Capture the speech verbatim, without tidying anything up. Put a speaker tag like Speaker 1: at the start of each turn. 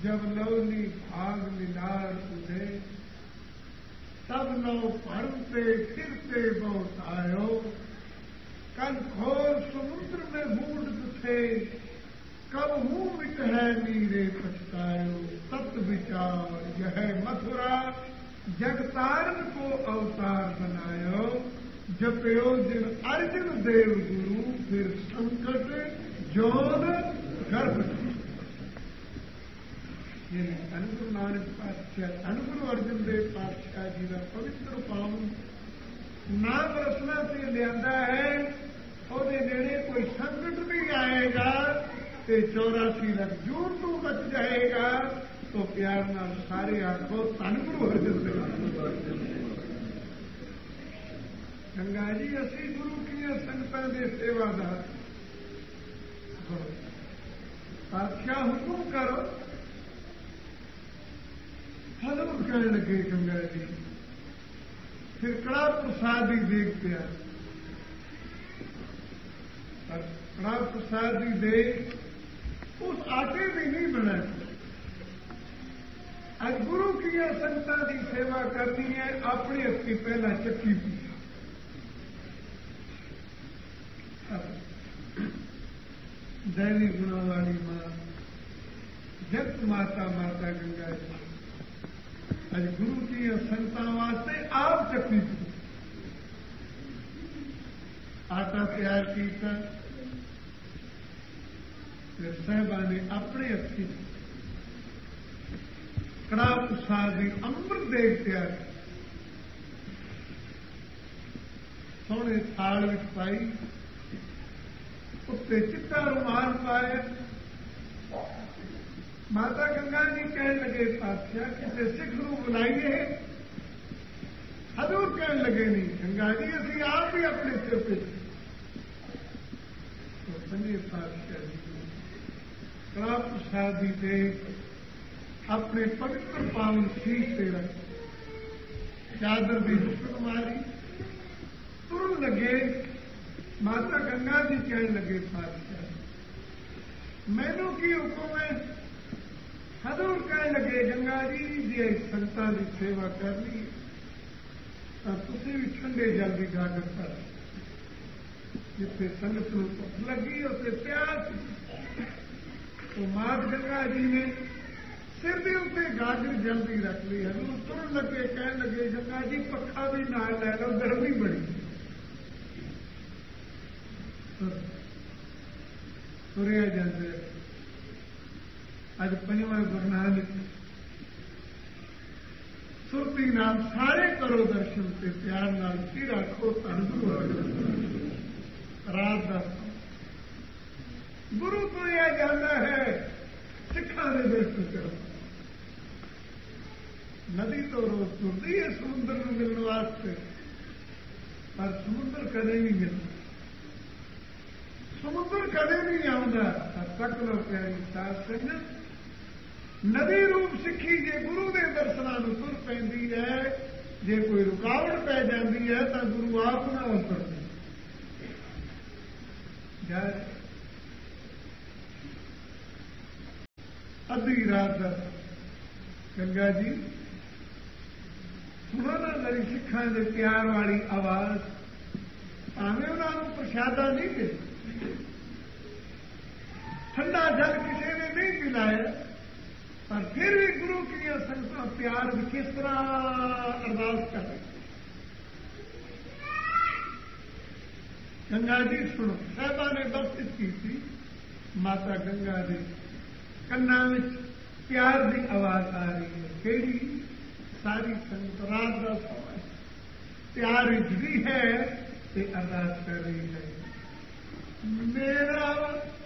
Speaker 1: जब लवनी भाग मिलार तुझे, तब नौ भरते फिरते बहुत आयो। कल घोर समुद्र में बूढ़ थे, कब मुंह मिट है नीरे पछतायो। तत्व विचार यह मथुरा, जगतारण को अवतार बनायो। जपयो जिन अर्जुन देव गुरु, फिर संकट जौन गर्भ। ये अनुगुरु नानक पातशाह, अनुगुरु अर्जुन देव पातशाह जी का पवित्र पावन नाम रसना से लिया है। और नेड़े कोई संकट भी आएगा तो चौरासी लख जूर तू बच जाएगा। तो प्यार नाल सारे आखो धन गुरु अर्जुन देव। गंगा जी असी गुरु की संगतां दे सेवादार, पातशाह हुकुम करो। हजूर कहने लगे गंगा जी, फिर कड़ा प्रसाद ही देख पिया। कड़ा प्रसाद ही देख उस आटे भी नहीं बना। आज गुरु की संगतां की सेवा करनी है, अपने हथी पहला चक्की पी। दैवी गुणों वाली मां, जगत माता माता गंगा जी आज गुरु की संगतां वास्ते आप चक्की पी। आटा तैयार किया, फिर साहबा ने अपने हथी कड़ा प्रसाद की अमृत देग तैयार सोने थाल में पाई, उत्ते चिट्टा रुमाल पाया। माता गंगा जी कहने लगे पातशाह किसी सिख नूं बुलाइए। हजूर कहने लगे नहीं गंगा जी असी आप भी अपने सिर पे। तो पंजे पातशाह जी कड़ा प्रसाद दे अपने पवित्र पावन शीश से रख, चादर भी हुक्म मारी, तुरन लगे। माता गंगा जी कहने लगे पातशाह मैनू की हुक्म है। हजूर कहने लगे गंगा जी जी संगतां की सेवा करनी है तो तुसीं भी ठंडे जल की गागर कर। जिथे संगत नूं भुख लगी उसे प्यास। तो मात गंगा जी ने सिर के उत्ते गाजर जल्दी रख ली। हजूर तुरन लगे कहने लगे गंगा जी पक्खा भी नाल लै लो, गर्मी बड़ी। तुरिया जाते अज पंजवां गुरु नानक सुरती नाम सारे करो दर्शन से प्यार नाल सिर आखो धन गुरु रात का गुरु तो यह जाता है सिखा ने दर्शन करो। नदी तो रोज तुरती है समुद्र में मिलने वास्ते, पर समुद्र कदे नहीं मिलता। समुद्र कदे नहीं आता। तक लो प्यारी साध संगत, नदी रूप सिखी जे गुरु के दर्शनों में तुर पैंदी है। जे कोई रुकावट पै जाती है तो गुरु आप ना उतरते। अद्धी रात गंगा जी सुनो ना मेरी सिखा के प्यार वाली आवाज। भावें उन्होंने प्रसादा नहीं दे, ठंडा जल किसी ने नहीं पिलाया, पर फिर भी गुरु की संगतां प्यार में किस तरह अरदास कर रही। गंगा जी सुनो, साहबा ने बख्शिश की थी। माता गंगा जी कन्ना में प्यार की आवाज आ रही है। केड़ी सारी संगत रात का समय प्यार इजदी है ते अरदास कर रही है। मेरा